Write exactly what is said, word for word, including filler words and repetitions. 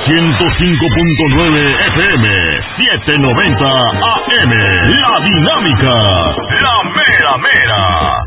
ciento cinco punto nueve F M, setecientos noventa A M. La Dinámica, la mera mera.